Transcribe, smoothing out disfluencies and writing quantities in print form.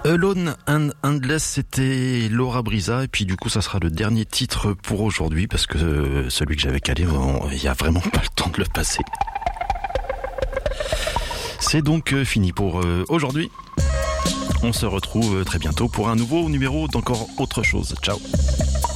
Alone and Endless, c'était Laura Brisa, et puis du coup ça sera le dernier titre pour aujourd'hui parce que celui que j'avais calé, il y a vraiment pas le temps de le passer. C'est donc fini pour aujourd'hui. On se retrouve très bientôt pour un nouveau numéro d'encore autre chose. Ciao.